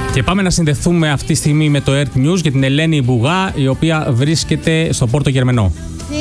Και πάμε να συνδεθούμε αυτή τη στιγμή με το Earth News για την Ελένη Μπουγά, η οποία βρίσκεται στο Πόρτο Γερμενό.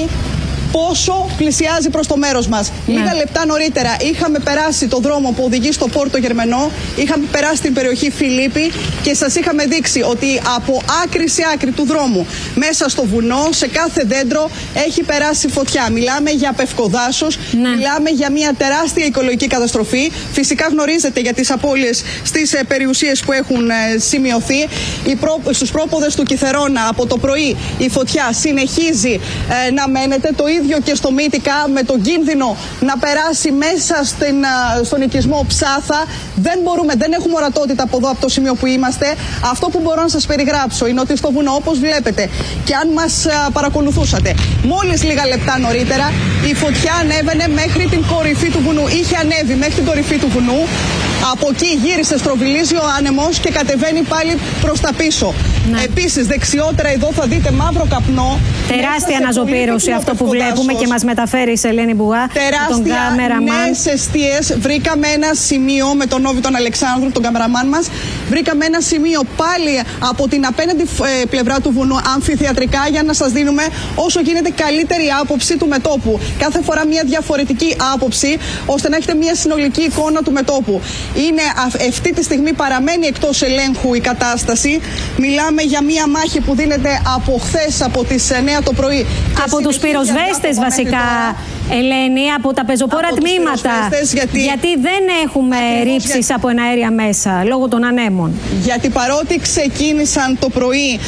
Πόσο πλησιάζει προς το μέρος μας. Λίγα λεπτά νωρίτερα είχαμε περάσει το δρόμο που οδηγεί στο Πόρτο Γερμενό, είχαμε περάσει την περιοχή Φιλίππη και σας είχαμε δείξει ότι από άκρη σε άκρη του δρόμου, μέσα στο βουνό, σε κάθε δέντρο έχει περάσει φωτιά. Μιλάμε για πευκοδάσος, μιλάμε για μια τεράστια οικολογική καταστροφή. Φυσικά γνωρίζετε για τις απώλειες στις περιουσίες που έχουν σημειωθεί. Στους πρόποδες του Κιθερώνα από το πρωί η φωτιά συνεχίζει να μένεται. Το ίδιο και στο Μύτικα, με τον κίνδυνο να περάσει μέσα στον οικισμό Ψάθα. Δεν έχουμε ορατότητα από εδώ, από το σημείο που είμαστε. Αυτό που μπορώ να σας περιγράψω είναι ότι στο βουνό, όπως βλέπετε, και αν μας παρακολουθούσατε, μόλις λίγα λεπτά νωρίτερα η φωτιά ανέβαινε μέχρι την κορυφή του βουνού. Είχε ανέβει μέχρι την κορυφή του βουνού. Από εκεί γύρισε, στροβιλίζει ο άνεμος και κατεβαίνει πάλι προς τα πίσω. Επίσης, δεξιότερα εδώ θα δείτε μαύρο καπνό. Τεράστια αναζωπήρωση αυτό που βλέπουμε και μας μεταφέρει η Ελένη Μπουγά. Τεράστια νέες εστίες. Βρήκαμε ένα σημείο με τον Όβη τον Αλεξάνδρου, τον καμεραμάν μας. Βρήκαμε ένα σημείο πάλι από την απέναντι πλευρά του βουνού, αμφιθεατρικά, για να σας δίνουμε όσο γίνεται καλύτερη άποψη του μετώπου. Κάθε φορά μια διαφορετική άποψη, ώστε να έχετε μια συνολική εικόνα του μετώπου. Αυτή τη στιγμή παραμένει εκτός ελέγχου η κατάσταση. Μιλάμε για μια μάχη που δίνεται από χθες, από τις 9 το πρωί. Από τους πυροσβέστες βασικά, Ελένη, από τα πεζοπόρα τμήματα. Γιατί δεν έχουμε ρήψεις από εναέρια μέσα, λόγω των ανέμων. Γιατί παρότι ξεκίνησαν το πρωί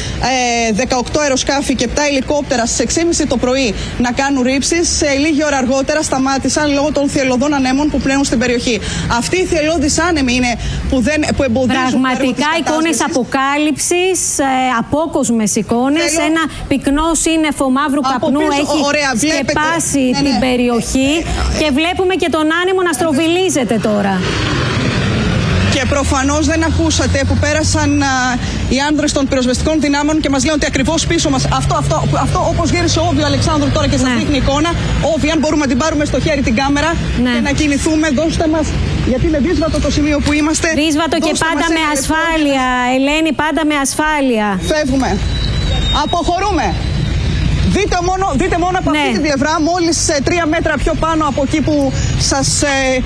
18 αεροσκάφη και 7 ελικόπτερα στις 6.30 το πρωί να κάνουν ρήψεις, λίγη ώρα αργότερα σταμάτησαν λόγω των θυελλωδών ανέμων που πλέουν στην περιοχή. Αυτοί οι θυελλώδεις άνεμοι είναι που εμποδίζουν. Πραγματικά εικόνες αποκάλυψης, απόκοσμες εικόνες. Ένα πυκνό σύννεφο μαύρου καπνού έχει σκεπάσει την περιοχή και βλέπουμε και τον άνεμο να στροβιλίζεται τώρα. Και προφανώς δεν ακούσατε που πέρασαν οι άνδρες των πυροσβεστικών δυνάμεων και μας λένε ότι ακριβώς πίσω μας, αυτό όπως γύρισε ο Όβι ο Αλεξάνδρου τώρα και σας δείχνει εικόνα. Όβι, αν μπορούμε να την πάρουμε στο χέρι την κάμερα και να κινηθούμε, δώστε μας, γιατί είναι δύσβατο το σημείο που είμαστε. Δύσβατο και πάντα με ασφάλεια, Ελένη, πάντα με ασφάλεια. Φεύγουμε. Αποχωρούμε. Δείτε μόνο από αυτή τη πλευρά, μόλις 3 μέτρα πιο πάνω από εκεί που σας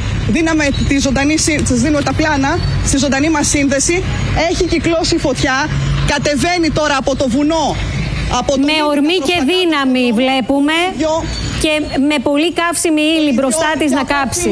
δίνουμε τα πλάνα, στη ζωντανή μας σύνδεση, έχει κυκλώσει φωτιά, κατεβαίνει τώρα από το βουνό. Με ορμή και δύναμη βλέπουμε και με πολύ καύσιμη ύλη μπροστά της να κάψει.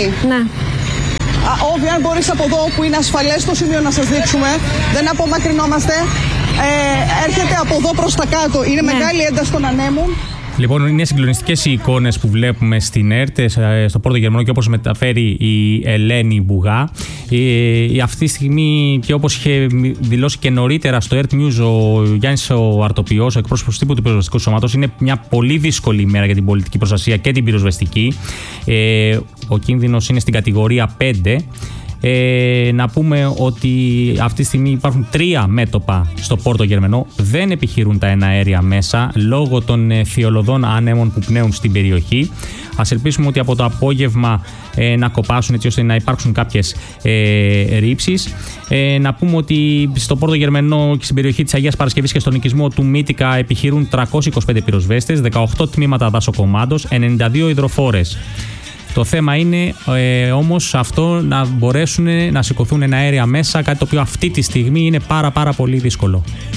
Όβι, αν μπορείς από εδώ που είναι ασφαλές το σημείο να σας δείξουμε, δεν απομακρυνόμαστε. Έρχεται από εδώ προς τα κάτω. Είναι μεγάλη ένταση των ανέμων. Λοιπόν, είναι συγκλονιστικές οι εικόνες που βλέπουμε στην ΕΡΤ, στο Πόρτο Γερμενό, και όπως μεταφέρει η Ελένη Μπουγά. Αυτή τη στιγμή, και όπως είχε δηλώσει και νωρίτερα στο Earth News ο Γιάννης ο Αρτοπιός, ο εκπρόσωπος τύπου του πυροσβεστικού σώματος, είναι μια πολύ δύσκολη ημέρα για την πολιτική προστασία και την πυροσβεστική. Ο κίνδυνος είναι στην κατηγορία 5. Να πούμε ότι αυτή τη στιγμή υπάρχουν 3 μέτωπα στο Πόρτο Γερμενό. Δεν επιχειρούν τα εναέρια μέσα λόγω των θυελλωδών άνεμων που πνέουν στην περιοχή. Ας ελπίσουμε ότι από το απόγευμα να κοπάσουν, έτσι ώστε να υπάρξουν κάποιες ρήψεις. Να πούμε ότι στο Πόρτο Γερμενό και στην περιοχή της Αγίας Παρασκευής και στον οικισμό του Μύτικα επιχειρούν 325 πυροσβέστες, 18 τμήματα δασοκομάντος, 92 υδροφόρες. Το θέμα είναι όμως αυτό, να μπορέσουν να σηκωθούν εναέρια μέσα, κάτι το οποίο αυτή τη στιγμή είναι πάρα πολύ δύσκολο.